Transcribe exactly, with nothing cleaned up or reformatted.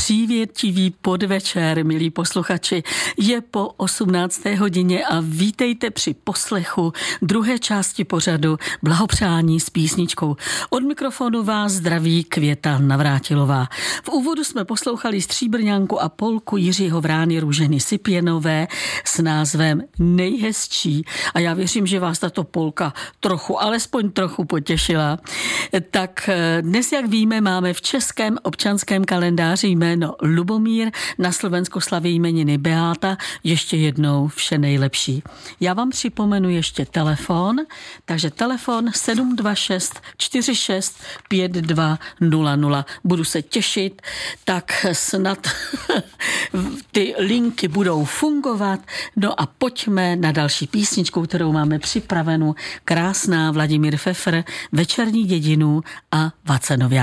Přívětivý podvečer, milí posluchači, je po osmnácté hodině a vítejte při poslechu druhé části pořadu Blahopřání s písničkou. Od mikrofonu vás zdraví Květa Navrátilová. V úvodu jsme poslouchali Stříbrňanku a polku Jiřího Vrány Růženy Sipěnové s názvem Nejhezčí. A já věřím, že vás tato polka trochu, alespoň trochu potěšila. Tak dnes, jak víme, máme v českém občanském kalendáři jméno Lubomír, na Slovensku slaví jmeniny Beáta. Ještě jednou vše nejlepší. Já vám připomenu ještě telefon, takže telefon sedm dva šest čtyři šest pět dva nula nula. Budu se těšit, tak snad ty linky budou fungovat. No a pojďme na další písničku, kterou máme připravenou. Krásná Vladimír Pfeffer, Večerní dědinu a Vacenovia.